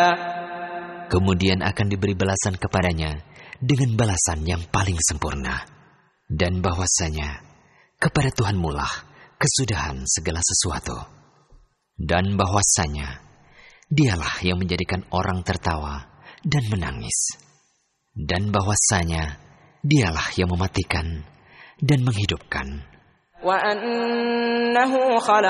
Kemudian akan diberi balasan kepadanya dengan balasan yang paling sempurna. Dan bahwasanya kepada Tuhanmu lah kesudahan segala sesuatu. Dan bahwasanya Dialah yang menjadikan orang tertawa dan menangis. Dan bahwasanya Dialah yang mematikan dan menghidupkan. وَأَنَّهُ خَلَقَ